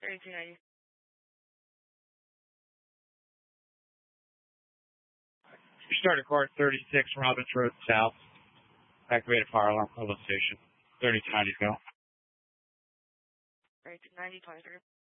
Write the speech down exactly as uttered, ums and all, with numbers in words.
thirty-two ninety. Started court thirty-six Robbins Road South. Activated fire alarm mobilization. thirty-two ninety go. thirty-two ninety, twenty-three.